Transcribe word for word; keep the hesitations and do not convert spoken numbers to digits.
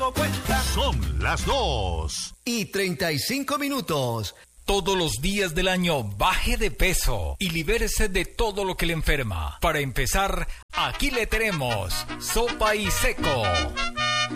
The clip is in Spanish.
caigo cuenta. Son las dos y treinta y cinco minutos. Todos los días del año baje de peso y libérese de todo lo que le enferma. Para empezar, aquí le tenemos Sopa y Seco.